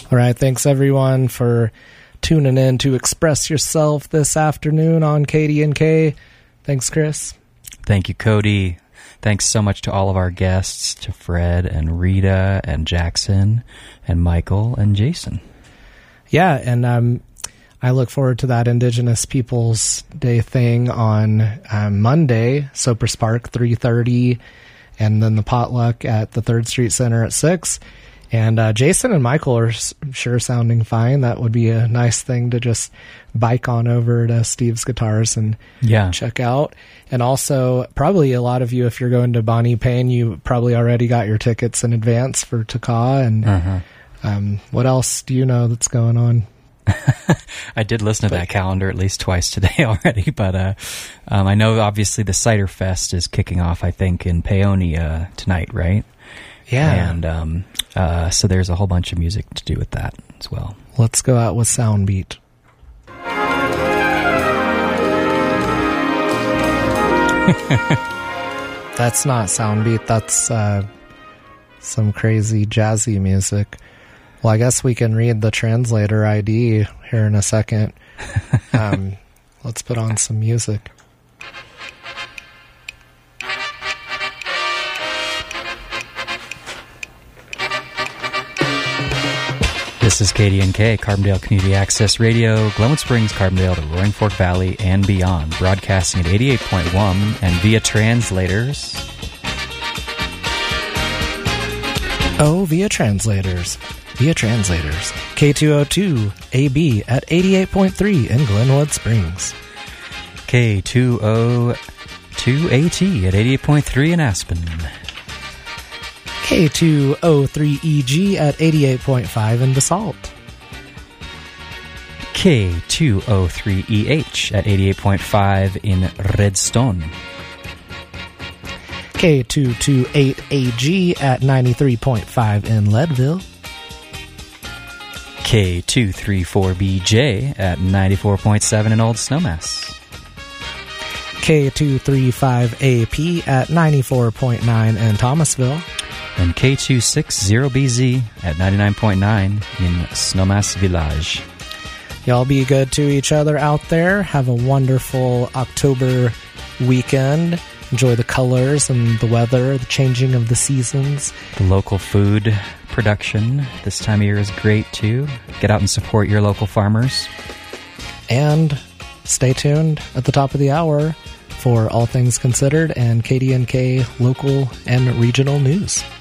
All right, thanks everyone for tuning in to Express Yourself this afternoon on KDNK. Thanks, Chris. Thank you, Cody. Thanks so much to all of our guests, to Fred and Rita and Jackson and Michael and Jason. Yeah, and I look forward to that Indigenous Peoples Day thing on Monday, Soper Spark, 3:30, and then the potluck at the 3rd Street Center at 6. And Jason and Michael are sure sounding fine. That would be a nice thing to just bike on over to Steve's Guitars and check out. And also, probably a lot of you, if you're going to Bonnie Payne, you probably already got your tickets in advance for Taka. And what else do you know that's going on? I did listen to that calendar at least twice today already, but I know obviously the Cider Fest is kicking off, I think, in Paonia tonight, right? Yeah. And so there's a whole bunch of music to do with that as well. Let's go out with Soundbeat. That's not Soundbeat. That's some crazy jazzy music. Well, I guess we can read the translator ID here in a second. Let's put on some music. This is KDNK, Carbondale Community Access Radio, Glenwood Springs, Carbondale, the Roaring Fork Valley, and beyond. Broadcasting at 88.1 and via translators. Via translators. K202 AB at 88.3 in Glenwood Springs. K202 AT at 88.3 in Aspen. K203EG at 88.5 in Basalt. K203EH at 88.5 in Redstone. K228AG at 93.5 in Leadville. K234BJ at 94.7 in Old Snowmass. K235AP at 94.9 in Thomasville. And K260BZ at 99.9 in Snowmass Village. Y'all be good to each other out there. Have a wonderful October weekend. Enjoy the colors and the weather, the changing of the seasons. The local food production this time of year is great too. Get out and support your local farmers. And stay tuned at the top of the hour for All Things Considered and KDNK local and regional news.